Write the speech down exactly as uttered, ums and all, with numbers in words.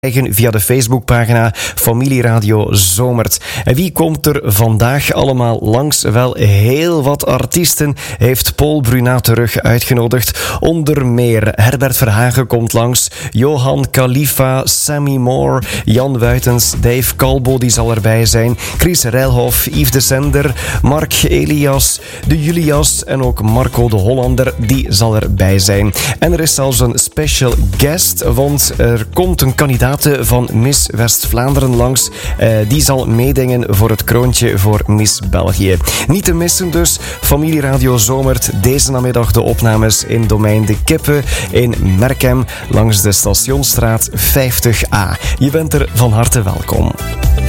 via de Facebookpagina Familie Radio Zomert. En wie komt er vandaag allemaal langs? Wel, heel wat artiesten heeft Paul Bruna terug uitgenodigd. Onder meer Herbert Verhagen komt langs, Johan Khalifa, Sammy Moore, Jan Wuitens, Dave Calbo die zal erbij zijn, Chris Rijlhoff, Yves de Sender, Mark Elias, de Julias en ook Marco de Hollander, die zal erbij zijn. En er is zelfs een special guest, want er komt een kandidaat van Miss West-Vlaanderen langs. Uh, die zal meedingen voor het kroontje voor Miss België. Niet te missen dus, Familie Radio Zomert. Deze namiddag de opnames in domein De Kippen in Merkem langs de Stationsstraat vijftig A. Je bent er van harte welkom.